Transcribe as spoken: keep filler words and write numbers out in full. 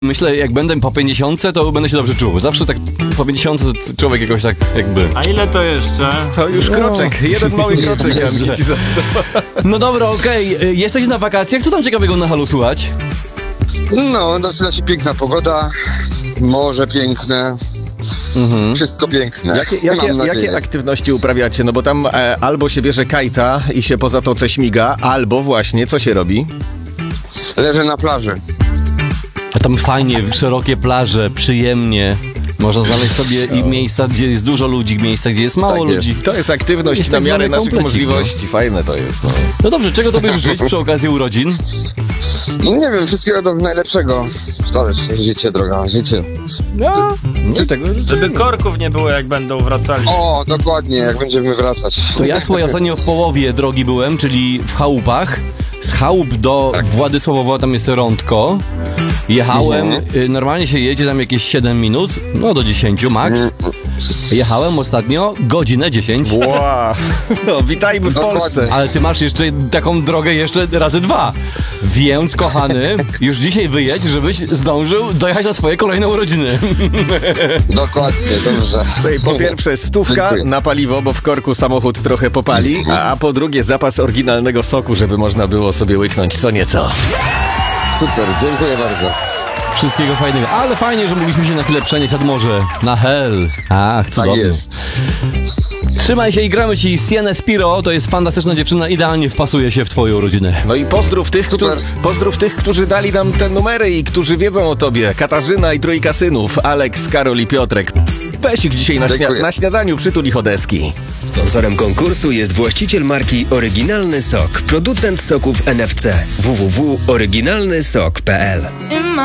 Myślę, jak będę po pięćdziesiątce, to będę się dobrze czuł. Zawsze tak po pięćdziesiątce człowiek jakoś tak jakby... A ile to jeszcze? To już kroczek, jeden mały kroczek. Ja mi ci No dobra, okej. Okay. Jesteś na wakacjach? Co tam ciekawego na Halu słychać? No, zaczyna się piękna pogoda, morze piękne, mhm. wszystko piękne. Jakie, jakie, jakie aktywności uprawiacie? No bo tam e, albo się bierze kajta i się po zatoce śmiga, albo właśnie, co się robi? Leżę na plaży. A tam fajnie, szerokie plaże, przyjemnie. Można znaleźć sobie i miejsca, gdzie jest dużo ludzi, miejsca, gdzie jest mało tak jest. ludzi. To jest aktywność jest na tak miarę naszych możliwości. No. Fajne to jest. No. no dobrze, czego tobie życzyć przy okazji urodzin? No nie wiem, wszystkiego do najlepszego. Szkoda, życie, droga, życie. No, no tego żeby korków nie było, jak będą wracali. O, dokładnie, jak będziemy wracać. To ja słuchaj, ostatnio w połowie drogi byłem, czyli w chałupach. Z chałup do tak. Władysławowa, tam jest Rądko. Jechałem, mhm. normalnie się jedzie tam jakieś siedem minut, no do dziesięć max. Jechałem ostatnio godzinę dziesięć. Wow. No, witajmy w Polsce. Ale ty masz jeszcze taką drogę jeszcze razy dwa. Więc, kochany, już dzisiaj wyjedź, żebyś zdążył dojechać na swoje kolejne urodziny. Dokładnie, dobrze. Po pierwsze stówka Dziękuję. na paliwo, bo w korku samochód trochę popali, a po drugie zapas oryginalnego soku, żeby można było sobie łyknąć co nieco. Super, dziękuję bardzo. Wszystkiego fajnego, ale fajnie, że mogliśmy się na chwilę przenieść nad morze, na Hel. Ach, cudownie. Tak jest. Trzymaj się i gramy ci Sienę Spiro, to jest fantastyczna dziewczyna, idealnie wpasuje się w twoją rodzinę. No i pozdrów tych, któ- pozdrów tych, którzy dali nam te numery i którzy wiedzą o tobie. Katarzyna i trójka synów, Aleks, Karol i Piotrek. Weź ich dzisiaj na, śnia- na śniadaniu, przytul ich odeski. Sponsorem konkursu jest właściciel marki Oryginalny Sok, producent soków N F C. w w w kropka oryginalny sok kropka p l.